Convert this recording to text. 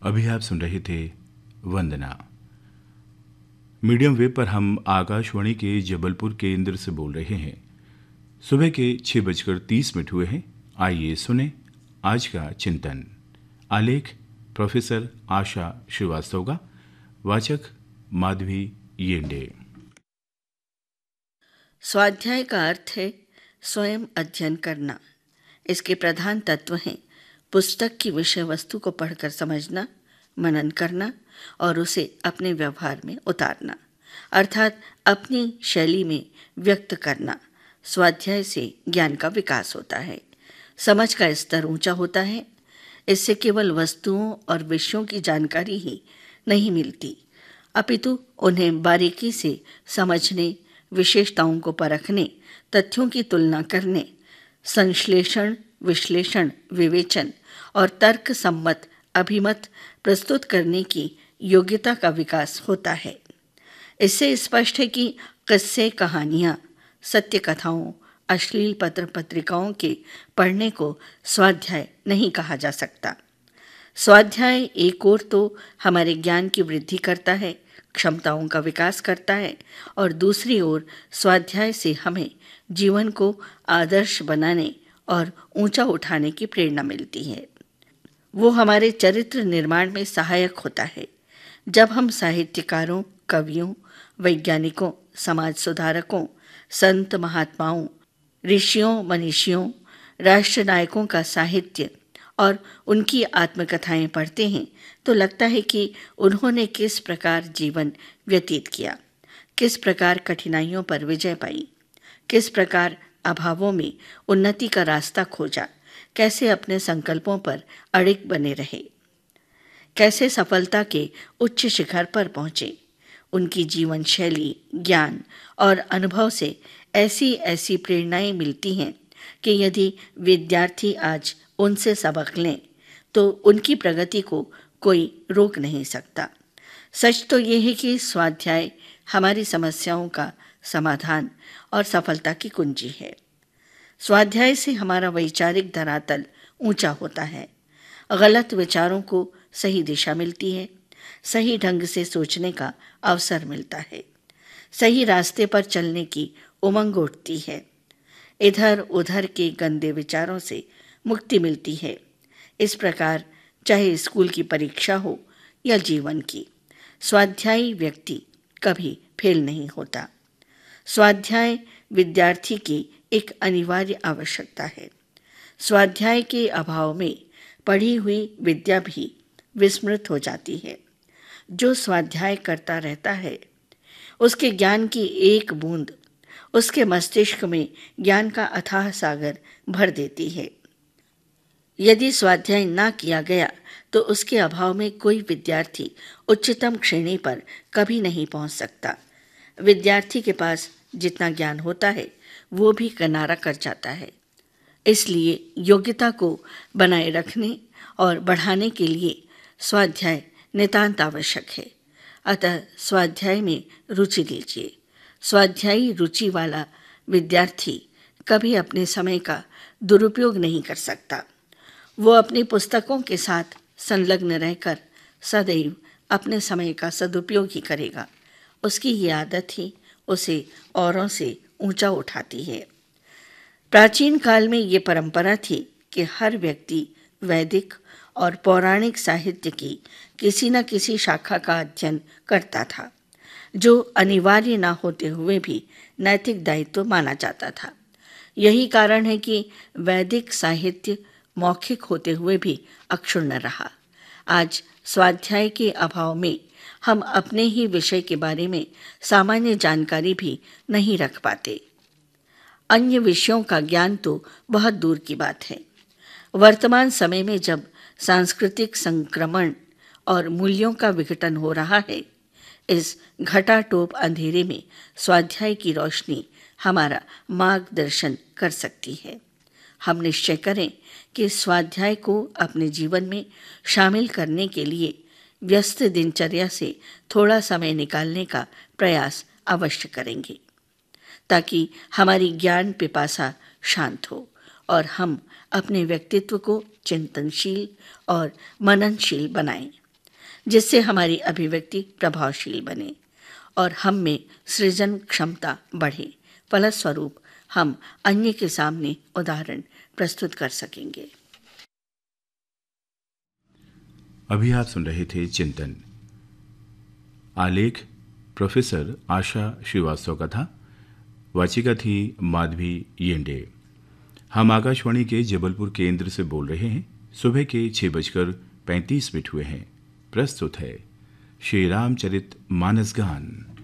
अभी आप सुन रहे थे वंदना। मीडियम वेव पर हम आकाशवाणी के जबलपुर केंद्र से बोल रहे हैं। सुबह के 6:30 हुए हैं। आइए सुने आज का चिंतन। आलेख प्रोफेसर आशा श्रीवास्तव का, वाचक माधवी येंडे। स्वाध्याय का अर्थ है स्वयं अध्ययन करना। इसके प्रधान तत्व हैं पुस्तक की विषय वस्तु को पढ़कर समझना, मनन करना और उसे अपने व्यवहार में उतारना, अर्थात अपनी शैली में व्यक्त करना। स्वाध्याय से ज्ञान का विकास होता है, समझ का स्तर ऊंचा होता है। इससे केवल वस्तुओं और विषयों की जानकारी ही नहीं मिलती, अपितु उन्हें बारीकी से समझने, विशेषताओं को परखने, तथ्यों की तुलना करने, संश्लेषण, विश्लेषण, विवेचन और तर्क सम्मत अभिमत प्रस्तुत करने की योग्यता का विकास होता है। इससे स्पष्ट है कि किस्से, कहानियाँ, सत्य कथाओं, अश्लील पत्र पत्रिकाओं के पढ़ने को स्वाध्याय नहीं कहा जा सकता। स्वाध्याय एक ओर तो हमारे ज्ञान की वृद्धि करता है, क्षमताओं का विकास करता है, और दूसरी ओर स्वाध्याय से हमें जीवन को आदर्श बनाने और ऊंचा उठाने की प्रेरणा मिलती है। वो हमारे चरित्र निर्माण में सहायक होता है। जब हम साहित्यकारों, कवियों, वैज्ञानिकों, समाज सुधारकों, संत महात्माओं, ऋषियों, मनीषियों, राष्ट्र नायकों का साहित्य और उनकी आत्मकथाएं पढ़ते हैं तो लगता है कि उन्होंने किस प्रकार जीवन व्यतीत किया, किस प्रकार कठिनाइयों पर विजय पाई, किस प्रकार अभावों में उन्नति का रास्ता खोजा, कैसे अपने संकल्पों पर अड़िग बने रहे, कैसे सफलता के उच्च शिखर पर पहुंचे। उनकी जीवन शैली, ज्ञान और अनुभव से ऐसी ऐसी प्रेरणाएं मिलती हैं कि यदि विद्यार्थी आज उनसे सबक लें तो उनकी प्रगति को कोई रोक नहीं सकता। सच तो यह है कि स्वाध्याय हमारी समस्याओं का समाधान और सफलता की कुंजी है। स्वाध्याय से हमारा वैचारिक धरातल ऊंचा होता है, गलत विचारों को सही दिशा मिलती है, सही ढंग से सोचने का अवसर मिलता है, सही रास्ते पर चलने की उमंग उठती है, इधर उधर के गंदे विचारों से मुक्ति मिलती है। इस प्रकार चाहे स्कूल की परीक्षा हो या जीवन की, स्वाध्यायी व्यक्ति कभी फेल नहीं होता। स्वाध्याय विद्यार्थी की एक अनिवार्य आवश्यकता है। स्वाध्याय के अभाव में पढ़ी हुई विद्या भी विस्मृत हो जाती है। जो स्वाध्याय करता रहता है, उसके ज्ञान की एक बूंद उसके मस्तिष्क में ज्ञान का अथाह सागर भर देती है। यदि स्वाध्याय ना किया गया तो उसके अभाव में कोई विद्यार्थी उच्चतम श्रेणी पर कभी नहीं पहुंच सकता। विद्यार्थी के पास जितना ज्ञान होता है वो भी किनारा कर जाता है। इसलिए योग्यता को बनाए रखने और बढ़ाने के लिए स्वाध्याय नितांत आवश्यक है। अतः स्वाध्याय में रुचि लीजिए। स्वाध्यायी रुचि वाला विद्यार्थी कभी अपने समय का दुरुपयोग नहीं कर सकता। वो अपनी पुस्तकों के साथ संलग्न रहकर सदैव अपने समय का सदुपयोग ही करेगा। उसकी ये आदत ही उसे औरों से ऊंचा उठाती है। प्राचीन काल में ये परंपरा थी कि हर व्यक्ति वैदिक और पौराणिक साहित्य की किसी न किसी शाखा का अध्ययन करता था, जो अनिवार्य न होते हुए भी नैतिक दायित्व माना जाता था। यही कारण है कि वैदिक साहित्य मौखिक होते हुए भी अक्षुण्ण रहा। आज स्वाध्याय के अभाव में हम अपने ही विषय के बारे में सामान्य जानकारी भी नहीं रख पाते। अन्य विषयों का ज्ञान तो बहुत दूर की बात है। वर्तमान समय में जब सांस्कृतिक संक्रमण और मूल्यों का विघटन हो रहा है, इस घटाटोप अंधेरे में स्वाध्याय की रोशनी हमारा मार्गदर्शन कर सकती है। हम निश्चय करें कि स्वाध्याय को अपने जीवन में शामिल करने के लिए व्यस्त दिनचर्या से थोड़ा समय निकालने का प्रयास अवश्य करेंगे, ताकि हमारी ज्ञान पिपासा शांत हो और हम अपने व्यक्तित्व को चिंतनशील और मननशील बनाएं। जिससे हमारी अभिव्यक्ति प्रभावशील बने और हम में सृजन क्षमता बढ़े। फलस्वरूप हम अन्य के सामने उदाहरण प्रस्तुत कर सकेंगे। अभी आप सुन रहे थे चिंतन। आलेख प्रोफेसर आशा श्रीवास्तव का था। वाचिका थी माधवी येंडे। हम आकाशवाणी के जबलपुर केंद्र से बोल रहे हैं। सुबह के 6:35 हुए हैं। प्रस्तुत है श्री रामचरित मानस गान।